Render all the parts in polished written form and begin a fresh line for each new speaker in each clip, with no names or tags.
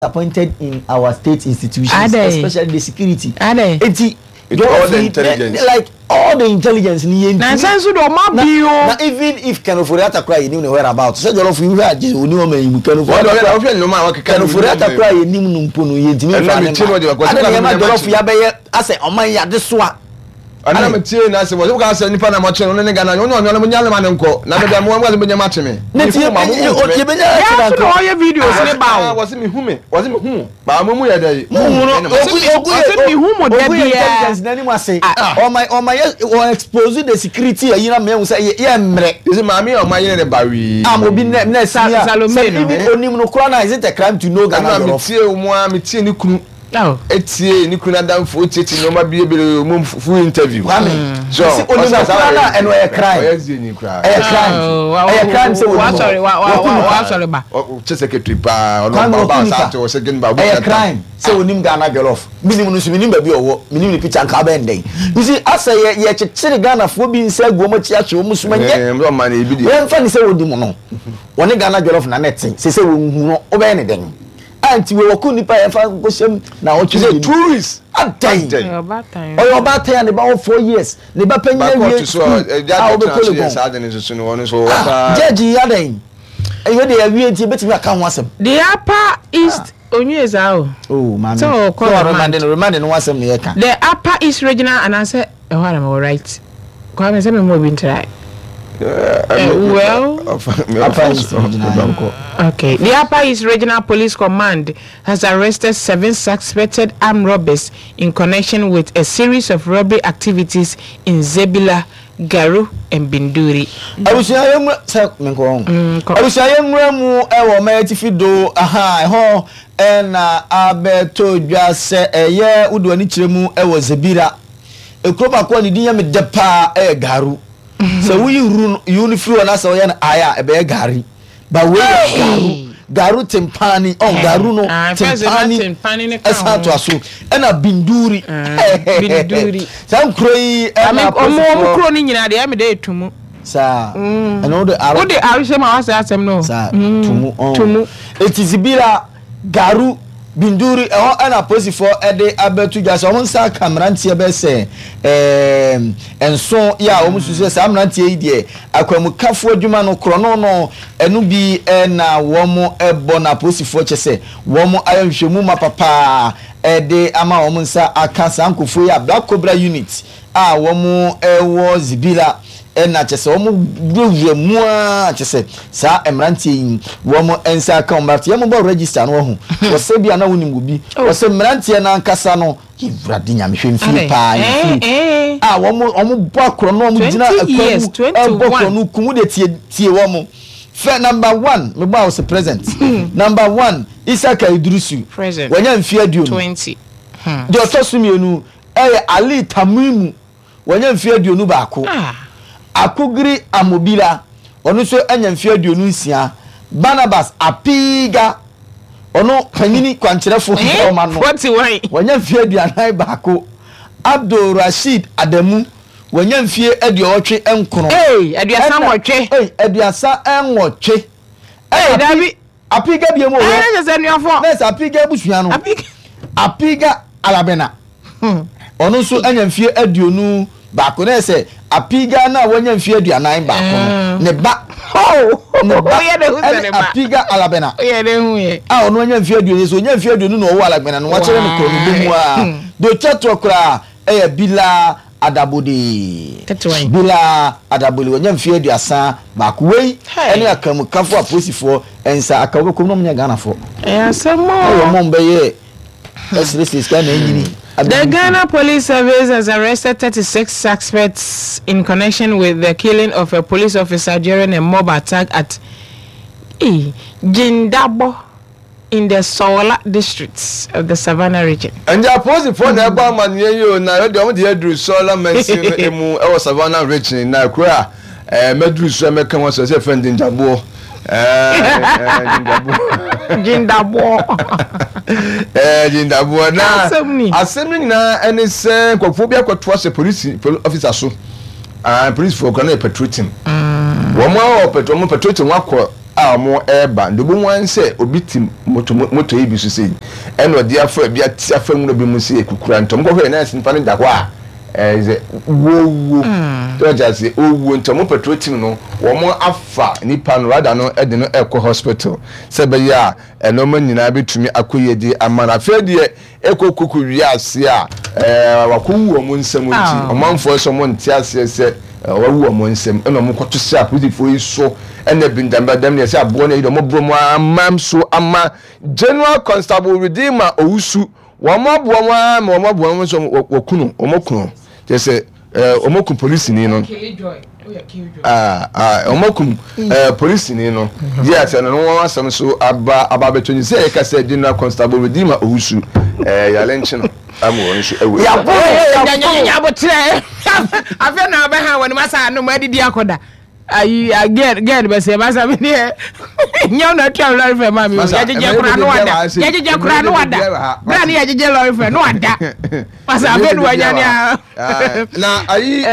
appointed in our state institutions, especially the security.
All
the intelligence.
Like all the intelligence.
Now
even if Kanofuriata cry, you know whereabouts. So you know you have just only woman Kanofuriata cry, you know Puno Yintimi. I say, oh my, this one.
I'm telling you, what you guys say, Nippon, I'm watching on the Ghana, you know, I'm Yanko. Now that I'm one of the match me.
All your videos about
was me whom? Was me whom? Bamumu day.
On my exposing the security, you know, me say, yeah, is it mammy or my Barry? I'm will be next Salome. Only Mukwana, is it a crime to know Ghana?
No,
it's here. You couldn't done for it. No, my baby, full interview. So,
only Ghana and we're crying. Crime. So,
sorry,
just a trip. Or second, but a crime.
So, Nim Ghana girl off. Minimum, baby, or minimum pitch and carbon day. You see, I say, yet, Ghana for being said, go much at your Muslim. Money, when funny say, would you know? One Ghana girl off Nanette, say, no, over anything. Auntie, we were couldn't pay a question. Now, what you say, tourists? I'm telling you, about time, about 4 years. The Bapan, Judge Yadane. And you are really betting I can't want them.
The Upper East Onyes out.
Oh, man.
So,
reminding once a year.
The Upper East Regional, and I said, oh, I'm all right. Come and send me more winter. Well, okay. The Upper East Regional Police Command has arrested 7 suspected armed robbers in connection with a series of robbery activities in Zebila, Garu, and Binduri.
I wish I am and Alberto just say a year would do any chemu. I was Zebira. A crop of quality with the pa Garu. So we uniform and us oyan aya e be gari but we garu timpani garu no timpani esa to aso e na binduri sam kroi e na
omo kro ni nyina de am de etumu
sa and all the
what the arishe ma wase asem no
sa tumu etizibira garu binduri ana posi for ede abetu jase o nsa kamrantie be se enso ya o mususu se amrantie yi de akwamukafo adwuma no krono no enu bi na wo mo ebo na posi for chese wo mo ayanhwemu mapapa ede ama o nsa akasa ankofo ya Black Cobra unit wo mo ewo zibila na chese o mo gwewure mu a chese sa emrantie yi wo mo ensa ka omarte mo bo register no ho wo se bia na woni mubi wo se emrantie na nkasa no ivradi nya mehwe mfi pa wo mo bo akro no mo gina akwamu bokro no kumu de tie wo mo fe number 1 me ba was present number 1 Isaka Idrusu
present
wonya mfi aduo
20
de otosumienu Ali Tamimu wonya mfi aduo nu ba ko Akugiri Amobila onu so anya mfi aduonu nsia Barnabas Apiga ono panyini kwancherefo oma no wanya mfi aduanan baako Abdul Rashid Adamu wanya mfi aduotwe enkono
aduasa nwotwe
aduasa enwotwe
David
Apiga biemo wo
yes
Apiga busuano Apiga Alabena ono so anya mfi aduonu baako na se Apiga na wanya mfi aduanan baako ne ba Apiga Alabena ono wanya mfi aduonu so wanya mfi aduonu no wo Alabena no wa kire ne ko no mu a do chatro kra Bila Adabudi Bila Adabuli wanya mfi aduasa baako wei ene akamukafo aposifo ensa akawo no nya Ghana fo
asemo
wo mombe this kind of engineer.
The Ghana Police Service has arrested 36 suspects in connection with the killing of a police officer during a mob attack at Jindabo in the Sola districts of the Savannah region.
And they are posing for the Obama you now the Drew Sola mention in Savannah region now cry Medru Semekan was a friend in Jabo.
Jindabo
na assembly na any say kwofobia kwotwa police officer so police for kana patrolling wo mo patrolling wakọ mo eba ndobu wan say obi tim moto yi bi so sei eno de afa bi atiafa mu no bi mu sei kukura ntom ko hwe na sinfa no da ho a ze wo to ja say owo ntom petrol team no wo mo afa nipa no rada no e de no ekọ hospital se be ya eno ma nyina betumi akoyedi amana fe de ekokuku wi ase a wakowu wo mo nsam nti omanfo so mo nti ase se wawu wo mo nsam eno mo kwoto se apolitifo yi so ene bindamba dem ne se abo na yido mo bro mo amam so ama General Constable Redeemer Owusu wo mo abo mo so wokunu omokunu je se omokun police ni no omokun police ni no yes no won asem so aba betoni se ka se General Constable Redeemer Owusu ya lenchi no amu won so ewe
ya bo tire afa na ba ha won masa no ma didi akoda ayi again be se masa me ne nyaw na twa lori fe ma mi ya jeje kura no wada bra ni ya jeje lori fe no wada masa afa no wanya ni
na ayi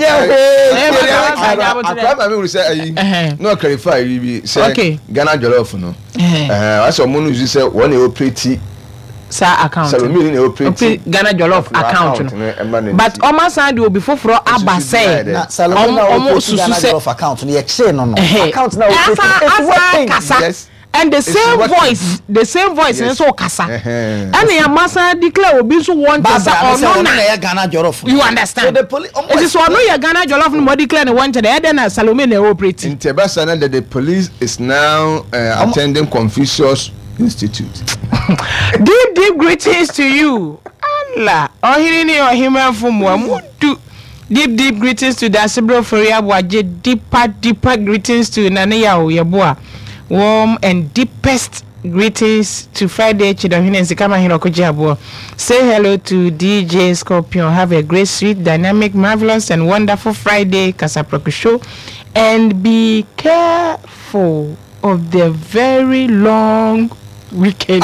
akwa me say ayi no clarify bi say Ghana Jollof no aso mo no use say one operate
sa account
Salome na operate
Ghana Jollof account no but o ma san de obi foforo aba say
na Salome na operate Ghana Jollof account no ye che no account na operate
yes and the same voice and so kasa and ya masa declare obi so want to say no na
Ghana Jollof
you understand so it is one no ya Ghana Jollof no declare no want to then na Salome na operate
in Tebasa that the police is now attending Confucius Institute.
Deep greetings to you. Allah. Ohirini ohima fumwa mudu. Deep greetings to Dasibro Foria Waje. Deeper greetings to Naneya Oyeboa. Warm and deepest greetings to Friday Chidohine and Sikama Hirokojabo. Say hello to DJ Scorpion. Have a great, sweet, dynamic, marvelous and wonderful Friday Kasaproku show. And be careful of the very long weekend. We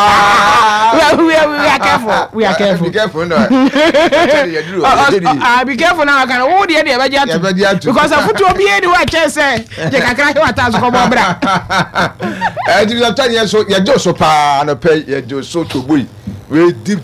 are careful. We are careful.
Be careful now.
Be careful now. I can hold the idea because I put to be anywhere. Say, you can cry what has come on, bra.
And you are telling us so. You just so pa and pay. You just so to boy. We deep.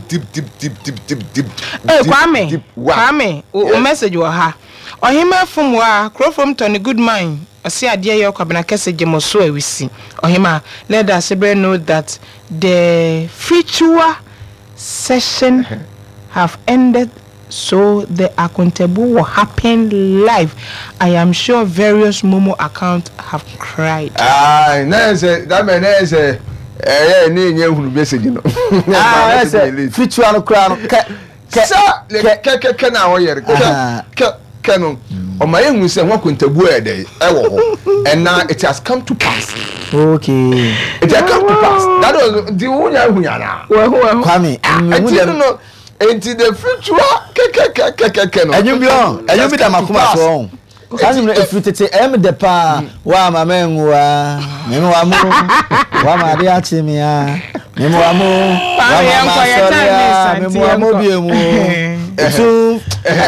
Hey, Kwame. O message you ha. Ohima from wa. Crow from Tony Goodman. I see a dear your cabana kese jemoso we see. Ohima, let us know that the future session have ended, so the accountable will happen live. I am sure various Momo accounts have cried.
That man is a message, you know.
Future crown.
Canon. On my own, we say, what couldn't a word and now it has come to pass.
Okay.
It has come to pass. That was the one Yahoo.
Kwame,
I didn't know into the future.
And you be on, and you be the Makuma song. If you take the pa, wa men wa, Memoamu, Wamaria Chimia, Memoamu, Memoamu. So,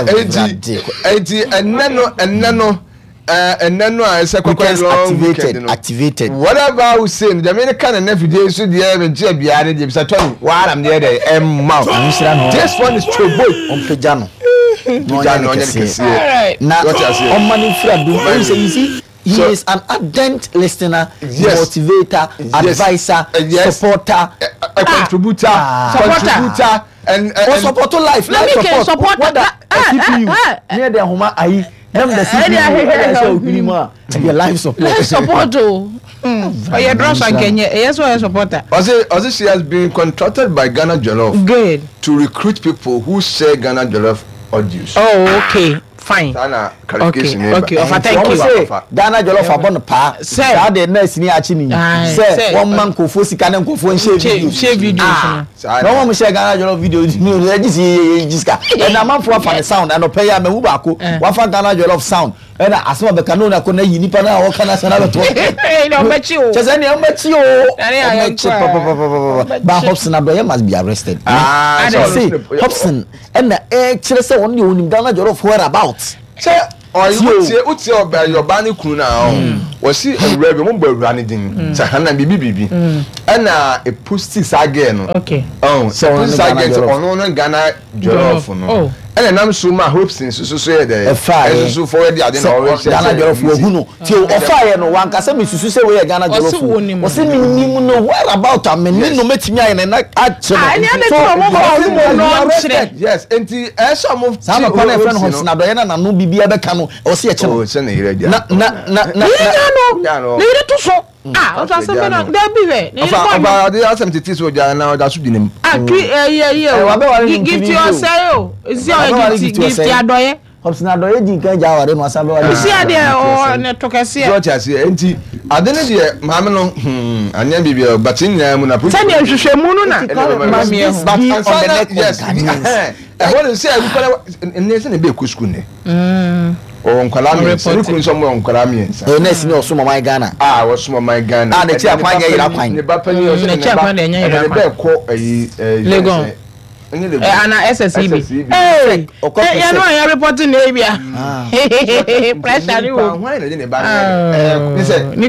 and nano I said activated. Whatever we say, the American and every day should the ever be added. If I told you while I'm there, mouth. This one is true boy on Pejano. Now, on money free, you see. He is an ardent listener, motivator, advisor, supporter, a contributor, and support life.
Support
that. Near the Homa, I am the your life support.
Life support. Oh, your drops and Kenya. Yes, what supporter.
Also, she has been contracted by Ghana Jollof.
Good.
To recruit people who share Ghana Jollof audios.
Oh, okay. Fine. Okay. Thank you.
Ghana Jollof abon pa. Say how the nurse ni achi ni. Say one man ko fo sika na ko fo share videos. No one share Ghana Jollof videos ni o register jiska. And na man fo fa the sound and pay ya me wu ba ko. Wa fa Ghana Jollof sound. And asema be kanu na ko na yi nipa na wo kana sana be to.
Eh no machi o.
Chese ni machi o. Ba Hobson Abraham must be arrested. Say Hobson and na kire say won ni Ghana Jollof where about.
uti oba ne kunu na o si ewura bi mo bo ewura ne din sakana bibi ana e posti sage no
okay
so sage ono no Ghana jollof no ana nam so ma hopes so ye de so forward ade na always
Ghana jollof wo hunu ti ofa ye no wanka se me susu se we ye Ghana jollof o se me nim no where about am me no metimi aye na ache no
yes enti so mo
sama pa na friend hon na do ye na no bibia be ka no o se ye che
o se na ire dia
na ni ire to so o so se me na da bi we ni
ba de asem titi so dia na da so dinim
give to yourself is your gift adoye
Hopsin adoye ji kan ja ware no asabe ware
si ade o ne to kase
George ase enti ade ne de maame no anya bibia batin na mu na
se ne hwehwemu no na
mami
yes what say you call ne se ne be ku school ne o nkwala mi se ku nso mo nkwala mi ensa
na si ne oso mo Ghana
wo so mo Ghana
ne ti akwan ya yira kwan
ne ba pani o se
ne ti akwan ya yira kwan
be ko
Legon ana SSCB eh ya no ya reporting na bia pressure ni wo
why na je ne ba ni se